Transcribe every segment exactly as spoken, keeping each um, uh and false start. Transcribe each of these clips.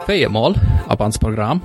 Viermal ab ans Programm.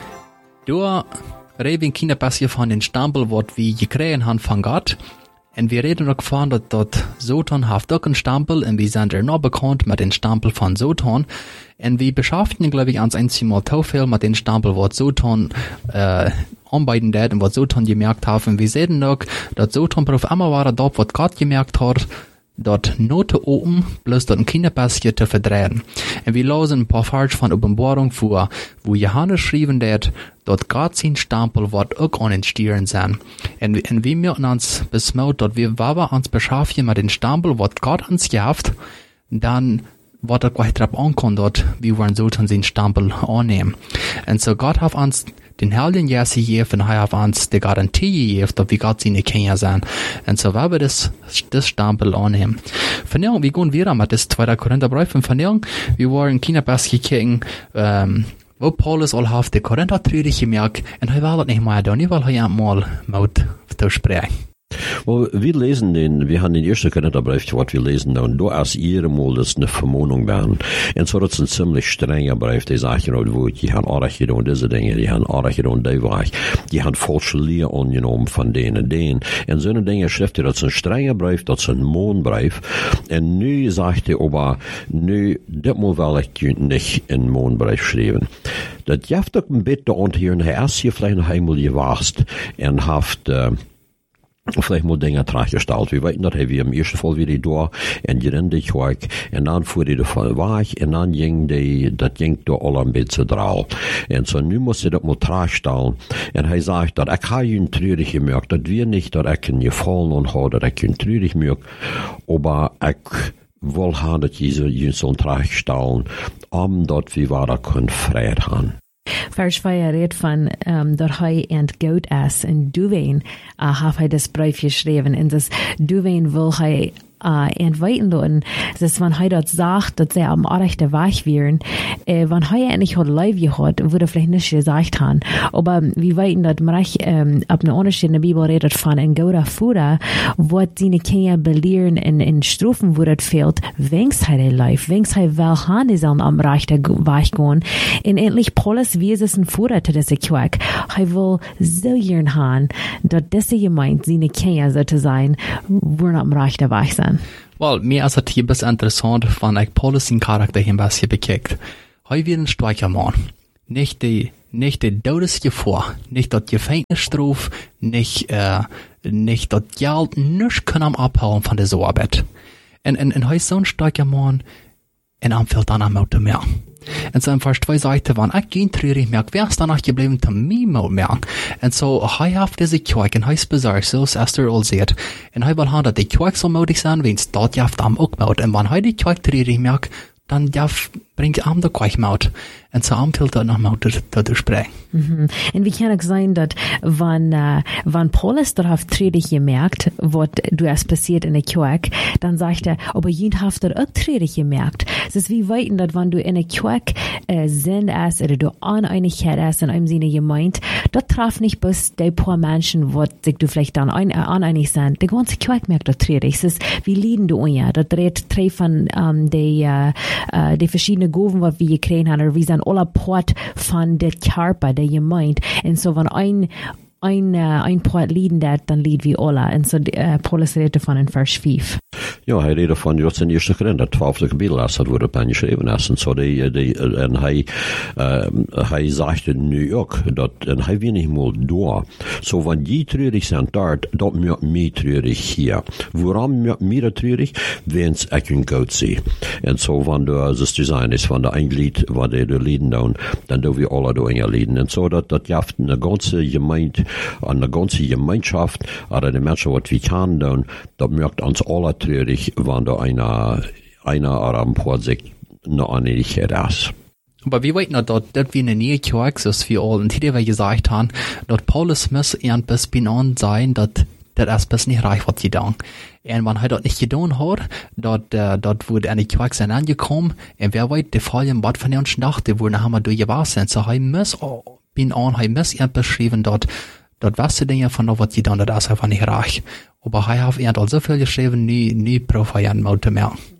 Du reden wir ein bisschen von den Stempel, was wir gekriegt haben von Gott. Und wir reden auch von, dass dort Satan hat auch einen Stempel, und wir sind ja noch bekannt mit dem Stempel von Satan. Und wir beschäftigen, glaube ich, ans einzige Mal so viel mit dem Stempel, was Satan, äh, anbeiden hat und was Satan gemerkt hat. Und wir sehen auch, dass Satan braucht immer war dort, was Gott gemerkt hat, dort Note oben, bloß dort ein Kinderpässchen zu verdrehen. Und wir lesen ein paar Vers von Offenbarung vor, wo Johannes schrieben hat, dort Gott sein Stempel wird auch an den Stirn sein. Und, und wir müssen uns besmaut, dort wir wahr uns beschäftigen mit dem Stempel, was Gott uns gibt, dann wird er gleich drauf ankommen, dort, wie wir sollten den Stempel annehmen. Und so Gott hat uns den Heiligen Jesus gegeben, und er hat uns die Garantie gegeben, dass wir Gott seine Kinder sind. Und so werden wir das, das Stempel annehmen. Von hier, wir gehen wieder mit das zweiten Korintherbrief, und von hier, wir wollen Kinderpass gekriegen, ähm, wo Paulus all hat die Korinther trüdig gemerkt, und er will das nicht mehr tun, weil er einmal Mut zu sprechen. Well, wir lesen den, wir haben den ersten Korintherbrief gehabt, wir lesen da, und da als jede Mal das eine Vermahnung werden. Und so, das ist ein ziemlich strenger Brief, die sagt, you know, wo, die haben Arach getan, diese Dinge, die haben Arach getan, die Weich, die haben falsche Lehre angenommen von denen, denen. Und so eine Dinge schreibt er, das ist ein strenger Brief, das ist ein Mahnbrief. Und nu sagt er aber, nu, das mal will ich nicht in Mahnbrief schreiben. Das jaft doch ein bisschen da hier, und er erst hier vielleicht noch einmal gewachst, und haft, äh, vielleicht mal Dinge nachgestellt. Wir weten, dass wir im ersten Fall wieder da und die Rinde geholt, und dann fuhr die davon weg, und dann ging die, das ging da alle ein bisschen drauf. Und so, nun muss ich das mal nachstellen. Und er sagt, dass ich habe ihn trürig gemerkt, dass wir nicht, dass ich ihn gefallen und habe, dass ich ihn trürig merkt, aber ich will haben, dass diese so nachstellen, um dort, wie wir da können Frieden haben. Vers zwei redt van um, dat hij entgoed is en duween uh, heeft hij das brief geschreven en das duween wil hij uh, entweiten lassen, dass wenn hij dat sagt, dass sie am rechten Weg wären, äh, wenn hij endlich hat Leib gehabt, würde er vielleicht nicht gesagt haben. Aber wir weten, dass man ähm, ab einer Unterschied in der Bibel redet von ein guter Futter, wo seine Kinder belehren in, in Strophen, wo das fehlt, wenigstens hij Leib, wenigstens hij wel haben, die sollen am rechten Weg gehen. Und endlich Paulus, wie ist es ein Futter zu dieser Kirche? Hij will so gern haben, dass diese Gemeinde, seine Kinder sozusagen, wo am rechten Weg sind. Well, mir ist es hier ein bisschen interessant, wenn ich Paulus den Charakter hier ein bisschen bekickt. Hij wird ein starker Mann. Nicht die, nicht die Todesgefahr, nicht das Gefängnisstrafe, nicht, äh, nicht das Geld, nichts können am abhauen von der Arbeit. Und, und, und hij ist so ein starker Mann, und er fällt dann am Auto mehr. Und so im Vers zwei sagte, wenn ich kein traurig merke, wer ist danach geblieben, zu mir merken. Und so, er hat diese Kirche, und er ist besorgt, so ist Esther all sieht. Und er will haben, dass die Kirche so mutig sein, wenn es dort jaft am auch maut. Und wenn er die Kirche traurig merkt, dann jaft, bringt er am der Kirche maut. Und so am tilt er nach maut zu sprechen. Mhm. Und wie kann es sein, dass, wenn, äh, wenn Paulus darauf traurig gemerkt, was du erst passiert in der Kirche, dann sagt er, aber jemand hat das auch traurig gemerkt. Es ist wie weit, dass wenn du in der Kirche äh, sind hast, oder du Uneinigkeit hast in einem Sinne gemeint, das traf nicht bloß die paar Menschen, wo sich du vielleicht dann ein, äh, uneinig sind. Die ganze Kirche merkt das traurig. Es ist wie Lieden du ja. Das redet treffen ähm, die, äh, äh, die verschiedenen Goven, was wir gekriegt haben, oder wir sind alle Part von der Körper, der gemeint. Und so, wenn ein, ein, uh, ein Part lieden dat, dann lied wie alle. Und so, uh, Paulus redet davon in Vers fünf. Ja, hij redt van, dat zijn eerste Korinther, twaalfde kapitel, als dat wordt op aan geschreven is. En zo, die, die, en hij, uh, hij zegt nu ook, dat, en hij wil niet meer door. Zo, van die treurig zijn daar, dat maakt mij treurig hier. Waarom maakt mij dat treurig? Wens ik een goud zie. En zo, van de, als het design is, van de een lied, waar die de lieden doen, dan doen we alle door in je lieden. En zo, dat, dat jaft een ganze gemeente, eine ganze Gemeinschaft, oder die Menschen, was wir kann tun, das merkt uns alle traurig, wenn da einer, einer oder ein paar sich noch an die ist. Aber wir weten, dass das wie eine neue Kirche ist für alle. Und die wir gesagt haben, dass Paulus muss ein bisschen an sein, dass das erst bis nicht reich wird getan. Und wenn er das nicht getan hat, dort, dort wurde eine Kirche angekommen, und wer weiß, die Fallen, was von uns dachte, wo nachher mal durchgewachsen sind. So, er muss, oh, bin an, er muss ein beschrieben, dort, dort was Dinge von was die dann, das ist einfach nicht reich. Aber er hat er so viel geschrieben, nie, nie braucht er einen Mut mehr.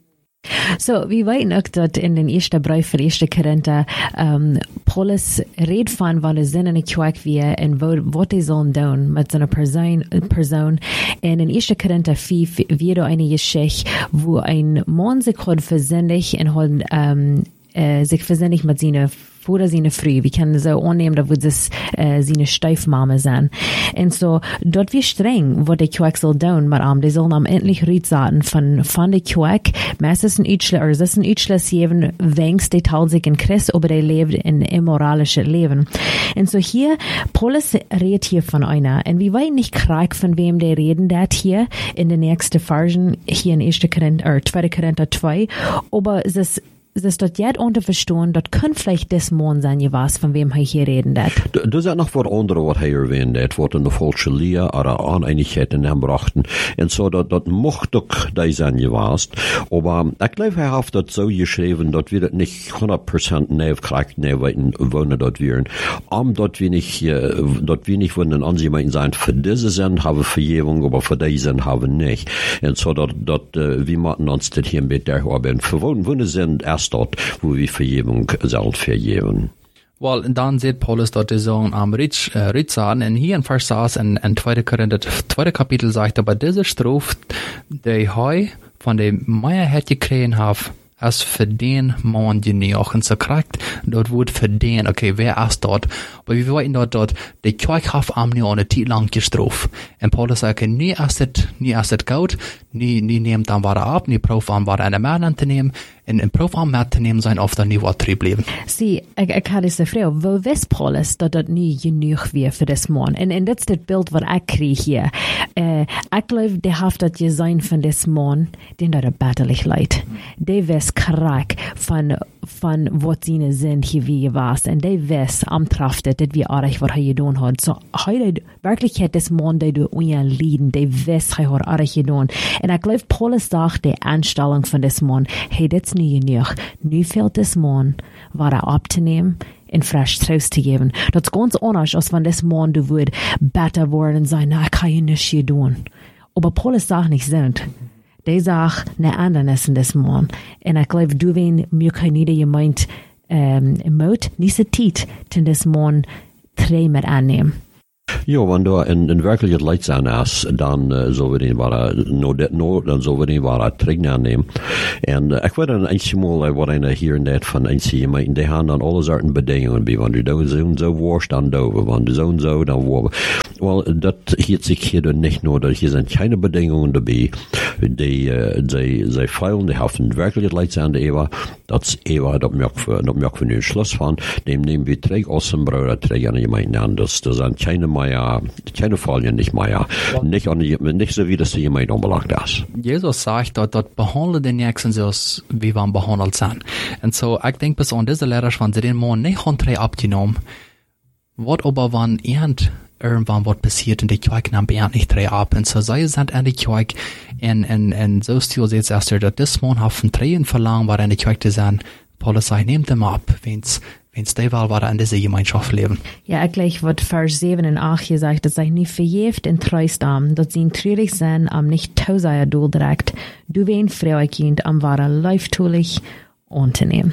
So, wir weten auch, dass in den ersten Brief von ersten Korinther um, Paulus redet von, wann er Sinn in der Kirche wir und was er sollen tun mit seiner Person. Person. Und in ersten Korinther fünf wird eine Geschichte, wo ein Mann sich hat versündigt und hat um, äh, sich versündigt mit seiner Oder seine Frau. Wir können so annehmen, da wird es äh, seine Stiefmama sein. Und so, dort wie streng, was die Kirche soll tun, mit ihm. Die sollen am endlich Rücksaten von, von der Kirche. Meistens ein Ütschle, oder es ist ein Ütschle, eben wenigstens, die teilt sich in Christ, aber die lebt ein immoralisches Leben. Und so hier, Paulus redet hier von einer, und wir wollen nicht krieg, von wem die reden, das hier, in der nächsten Version, hier in ersten Korinther, oder zweiten Korinther zwei, aber es ist es ist dort jetzt unterverstehen, dort kann vielleicht das Mann sein, je was, von wem er hier reden dat. Das ist noch was anderes, was er erwähnt hat, was in der falsche Lehre oder Uneinigkeit in ihm brachten. Und so, dort, dort mochte doch da sein, je was. Aber ich glaube, er hat das so geschrieben, dort wird nicht hundert Prozent neufkriegt, neufweiten wohnen dort wären. Um dort wenig, äh, dort wenig wohnen Ansichten sein, für diese sind haben Vergebung, aber für die sind haben nicht. Und so, dort, dort, äh, wie machen uns das hier mit der Arbeit? Für wohnen sind erst dort, wo wir Vergebung sollen vergeben. Well, dann sieht Paulus dort die Sohn am Ritz, äh, Ritzan, und hier in Vers sechs, in, in zweiten Korinther, zweiten Kapitel sagt, aber diese Strophe, die heu von dem Meier hat gekriegt hat, als für den Mann, den ich auch in so kriegt, dort wird für den, okay, wer ist dort? Aber wir wollten dort, dort, die Kirche hat am nie eine Zeit lang gestroft. Und Paulus sagt, nie ist es, nie ist es gut, nie, nie nehmt dann war ab, nie Prof an war eine Mann zu nehmen, in in Prof am Mann zu nehmen, sein oft dann nie was trieb leben. Sie, ich, ich hatte diese Frage, wo weiß Paulus, dass das nie genug wäre für das Mann? Und, und das ist das Bild, was ich kriege hier. Äh, ich glaube, der hat das Design von das Mann, den da betterlich leid. Der weiß krack von, von was seine sind hier wie was. Und der weiß am Traftet, das wie arg, was er getan hat. So, heute, wirklich hat das Mann, der du unlieden, der weiß, er hat arg getan. Und ich glaube, Paulus sagt, die Anstellung von das Mann, hey, das ist nie genug. Nu fehlt das Mann, war er abzunehmen, in frisch rauszugeben. Das ist ganz anders, als wenn das Mann, du würd besser worden sein, na, ich kann ja nichts hier tun. Aber Paulus sagt nicht so. Der sagt, ne anderes in das Mann. Und ich glaube, du, wenn mir kein Nieder gemeint, ähm, Mut, nicht so tief, denn das Mann drei mit annehmen. Ja, wenn du in, in Wirklichkeit Leid sein hast, dann uh, so wir den war no det no, dann so wir den war Trägen annehmen. Und uh, ich würde ein einziges was einer hier in dat von einzig jemanden, die haben dann alle Sorten Bedingungen, wie wenn du da so und so warst, dann da, wenn du so und so, dann war. Well, das hielt sich hier dann nicht nur, dass hier sind keine Bedingungen dabei, die, uh, die, die feilen, die haben wirklich Leid sein, die Eva, das Eva, das merkt für, das merkt für den Schluss von, dem nehmen wir Träg aus dem Bruder, Träg an jemanden anders, das sind keine Meier, keine Folien, nicht Meier. Ja. Nicht, nicht so wie das jemand unbelangt ist. Jesus sagt dort, dort behandle den Nächsten so, wie wir behandelt sind. Und so, ich denke, bis an diese Lehrer, wenn sie den Mann nicht hundert abgenommen, wird aber, wenn irgend, irgendwann was passiert und die Kirche nimmt er nicht drei ab. Und so, sie sind an die Kirche, und, und, und so stil sieht es erst, dass das Mann hat von Tränen verlangt, war in die Kirche zu sein. Paulus sagt, nehmt ihn ab, wenn's, wenn's der Wahl war, an dieser Gemeinschaft leben. Ja, gleich wird Vers sieben und acht gesagt, dass sich nicht verjeft und treust am, dass sie treurig sein, am nicht tauseier Duhl direkt, du wen Frauekind am waren leiftulich unternehmen.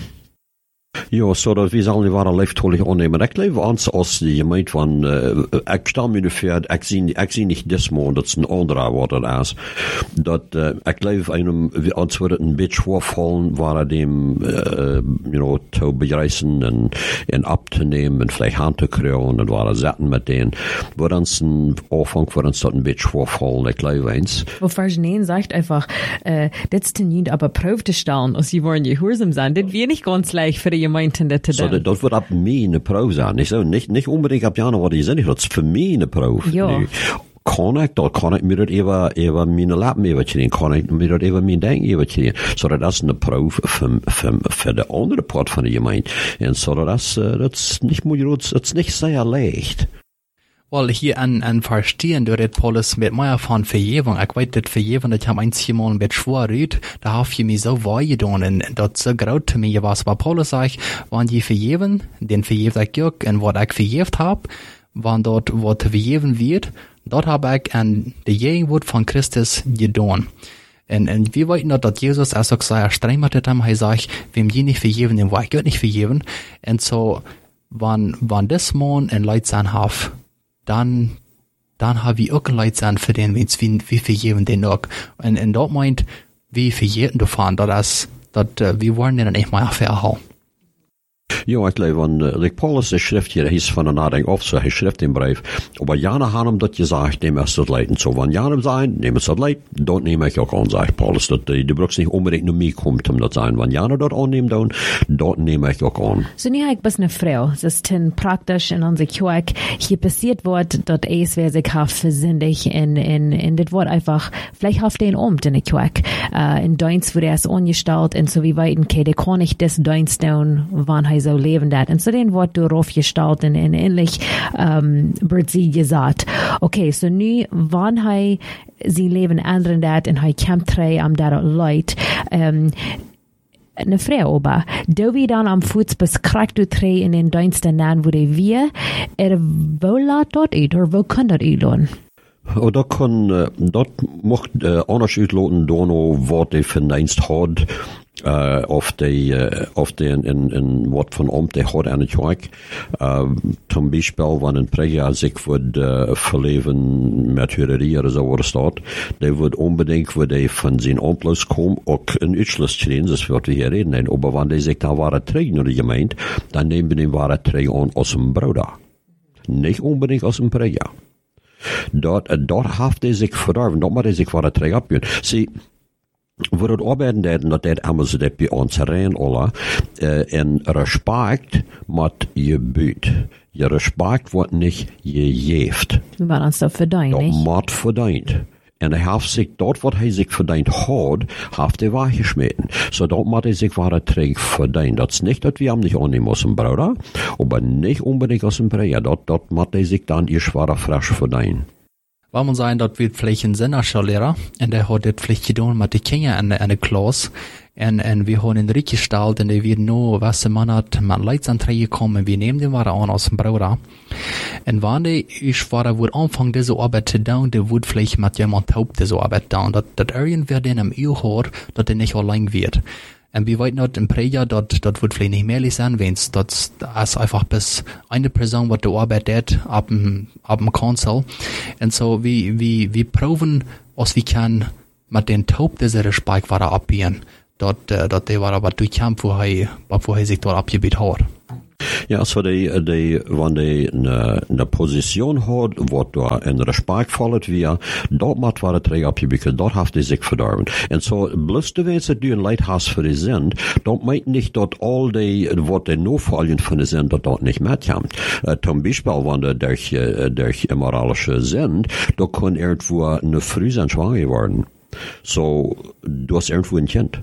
Ja, so dat we zullen die ware leeftolig aannemen. Ik leef ans als die gemeente van, uh, ik stel me nu voor, ik zie, ik zie niet dit man, dat is een andere wat het is. Dat, uh, ik leef einem, als we het een beetje voorvallen, waar dem, uh, you know, te bereizen en, en ab te nemen en vielleicht aan te krijgen en waar zetten met denen. Waar ons een aanvang, waar ons dat een beetje voorvallen, ik leef eens. Wo Vers neun sagt einfach, äh, das ist nicht aber Prof zu stellen, als sie wollen gehorsam sein. Das wäre nicht ganz leicht für die Gemeinden, das zu tun. So, das wird ab mir eine Prof sein. Nicht so, nicht, nicht unbedingt ab Jana, was ich sage, das ist für mich eine Prof. Ja. Kan ik dat, kan ik me dat even, even mijn laten even zien, kan ik me dat even mijn denken even zien. So dat is een proef voor, voor, voor de andere part van de gemeente. En so dat is, uh, dat is niet moeilijk, dat is niet zeer leicht. Well, hier an, an Verstehen, du redest Paulus mit mir von Vergebung. Ich weiß, das Vergebung, das haben einzig mal mit schwer rüht, da hab ich mir so weh getan, und das so graut zu mir was. Aber Paulus sagt, wenn die vergeben, den vergebt ich auch, und was ich vergebt hab, wenn dort was vergeben wird, dort hab ich an der Gegenwart von Christus getan. En, en wir wollten dat, dat Jesus als ook zei, er streng met het hem, hij sagt, wem je nicht vergeven, dem war ich Gott nicht vergeven. En so, wann, wann des Mon en Leid sein haf, dann, dann ha wir auch Leid sein für den, wenn's wie, wie vergeven den auch. En, en dort meint, wie vergeten du fahren, dat as, dat, uh, wir wollen den dann echt mal verhauen. Ja, ik leef aan, uh, like Paulus de schrift hier, hij is van een nadenk of zo, hij schrift in brief, aber jana han hem dat je zegt, neem es dat leid. En zo, wanneer jana hem zijn, neem es dat leid, dat neem ik ook aan, zegt Paulus, dat de, de bruks niet unbedingt naar mij komt om dat zijn. Wanneer jana dat aanneemt dan, dat neem ik ook aan. So nu heb ik best een vrouw, het is ten praktisch in onze kerk, hier passiert wordt dat es wer sich haft versindig en, en, en dit wordt einfach, vielleicht haft den omt in de kerk, uh, in Dienst wurde es angestalt en so wie weit, okay, der kann nicht des Dienst down, wann hij so leben dat. En so den wordt door aufgestalt en, en endlich um, wird sie gesagt, okay, so nu, wann hij sie leben ändern dat en hij kämpft trei am dat leid, um, eine Frau aber, da wir dann am Fuß bis krank du trei in den Diensten nan, wo de wir, er wo laat dort uit, oder wo kann dat uitloon? Oh, dat kan, uh, dat mocht uh, anders uitloten door wat hij verdienst had, uh, of de, uh, of de in, in, in wat van om de had aan het werk. Uh, zum Beispiel, wanneer een preger zich wordt uh, verleven met hurerie of zo wordt staat, die wordt unbedingt, voor die van zijn omplus komen, ook een uitschluss krijgen, dat is wat we hier reden. Maar wanneer zich daar waren trein naar de gemeente, dan nemen we die waren trein aan als een broeder. Niet unbedingt als een preger. Dat, dat heeft hij zich verdorven, dat moet hij zich waar terug opdoen. Zie, voor het arbeiden deden, dat deed allemaal zo dat bij ons rein alle, uh, en respect moet je buurt. Je respect wordt niet gegeven. We moeten ons dat verdienen, Dat niet? moet verdiend. En hij heeft zich, dat wat hij zich verdiend had, heeft hij weggesmeten. So dat moet hij zich waar terug verdienen. Dat is niet dat we hem niet aannemen als een broeder, maar niet unbedingt als een breger. Dat, dat moet hij zich dan eerst waar frisch verdienen. Waar man zijn dat we vielleicht een zinnerschooleraar, en der hat dit vielleicht gedaan met de kinderen in de, in de klas, en, en we hebben een rietje gesteld, en die weer nu, was de man had, met Leid aan het gekommen, en we nemen den waren aan als een broeder. En wanneer ich war, wo anfangen diese Arbeit zu tun, der wird vielleicht mit jemand taub diese Arbeit tun, dat, dat irgendwer den am Ehe hat, dat er nicht allein wird. En wie weit not im Preja, dat, dat wird vielleicht nicht mehr sein, wenn's, dat ist einfach bis eine Person, wat die Arbeit hat, ab dem, ab dem Konsul. Und so, wie, wie, wie proben, was wir können, mit den Taub diese Respekt war abgehen, dat, dat die war aber durchkämpft, wo er, wo er sich dort abgebiet hat. Ja, so die, die, wenn die eine, eine Position hat, wo da ein Respekt fällt, wie, dort macht war der Träger abgewickelt, dort hat die sich verdorben. Und so, bloß du weißt, du ein Leid hast für die sind, dort meint nicht, dort all die, wo die nur fallen von die sind, dort nicht mitkommt. Uh, zum Beispiel, wenn du durch, uh, durch immoralische sind, da kann irgendwo eine Frau sein schwanger geworden. So, du hast irgendwo ein Kind.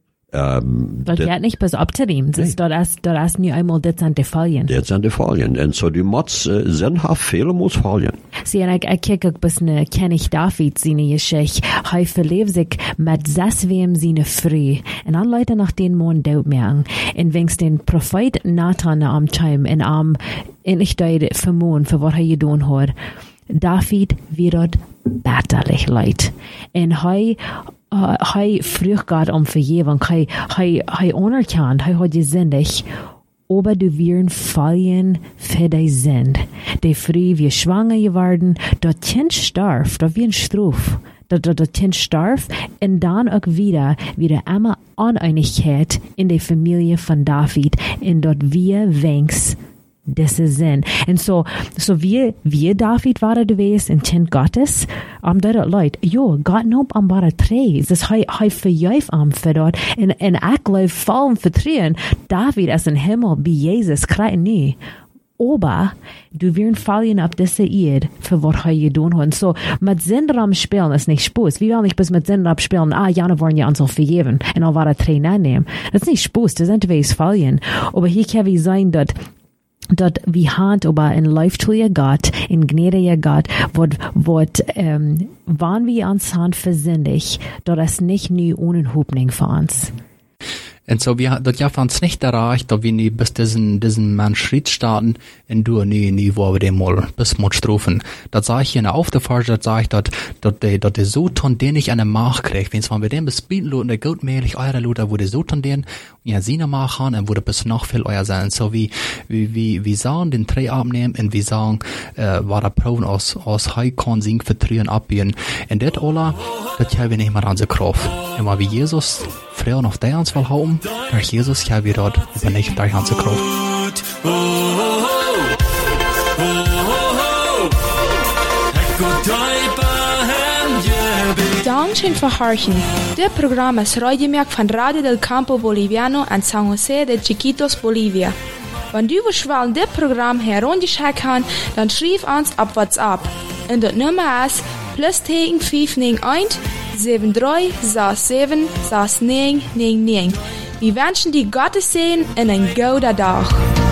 Um, dat gaat niet bis abzunehmen. Nee. Dat is, dat is nu eenmaal dit zijn de vallen. Dit zijn de vallen. En zo die moet uh, zijn haar vele moet vallen. Zie, en ik, ik kijk ook bis ne König David zijn geschicht. Hij verleeft zich met zes wem zijn vrouw. En dan leidt nach den Mond dood merken. En wenks den Prophet Nathan am time en am endlich deed vermoen voor wat hij gedaan had. David wird bitterlich leid. En hij Uh, hij vroeg God om vergeving. Hij, hij, hij anerkent, hij had gezindig, aber du wirst fallen für die Sinn. Die Frau wird schwanger geworden, das Kind starb, das wird ein Straf. Dat, dat het kind starf en dan ook wieder wieder immer Uneinigkeit in der Familie von David en dat wir wenks diese Sinn. Und so, so wie, wie David war gewesen, ein Kind Gottes, am um, dat Leute, jo, Gott noopt am bare trees. Dus hij, hij verjuift am für dort. En, en ik geloof vol vertrouwen, David is in Himmel bij Jezus krijgt nie. Aber du wirst fallen auf diese Erde, für was er getan hat. So, mit Sinnraum spielen ist nicht Spaß. Wir wollen nicht bis mit Sinnraum spielen, ah, ja, wollen ja uns auch vergeben. Und dann war er Tränen annehmen. Das ist nicht Spaß, das sind wir fallen. Aber hier kann wie sein, dass dat wie hand aber in liefdelige Gott, in gnädige Gott, wat, wat, ähm, wann wir uns hand versinnig, dat es nicht nie ohne Hupning für uns. Und so, wir, das ja uns nicht erreicht, dass wir nie bis diesen, diesen Mann Schritt starten, und du nie, nie, wo wir den mal bis mal strufen. Das sag ich in der Auftefarge, das sag ich, dass, dass der, dass der Soton den nicht an den Markt kriegt. Wenn es mal mit dem bespielen und der Goldmehlig eure Leute, wo der Soton den, ja, sie machen, und wo der bis noch viel euer sein. So wie, wie, wie, wie sagen, den Dreh abnehmen, und wie sagen, äh, war der Proben aus, aus Heikon sing vertrieren abgehen. Und das alle, das haben wir nicht mehr an der Kraft. Immer wie Jesus, Frauen auf der Anzahl haben, durch Jesus ja wir dort über nicht durch ganze Kraft. Dankeschön für Horchen. Der Programm ist Radiomerk von Radio del Campo Boliviano an San José de Chiquitos, Bolivia. Wenn du willst, das Programm herunterchecken kann, dann schreib uns auf WhatsApp. Und das Nummer ist plus fünf neun eins sieben drei sechs sieben sechs neun neun neun. Wir wünschen dir Gottes Segen und einen guten Tag.